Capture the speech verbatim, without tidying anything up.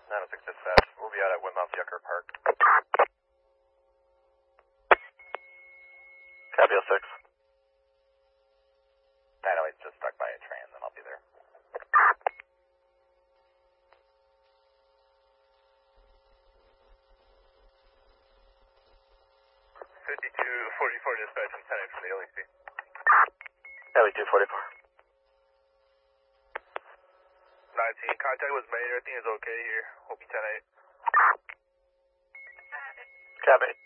nine oh six dispatch. We'll be out at Windmouth Yucker Park. Copy oh six. nine oh eight just stuck by a trans and I'll be there. fifty-two forty-four dispatch and ten from the L E C. Copy two forty-four. nineteen, contact was made, everything is okay here. Hope you ten eight. Copy.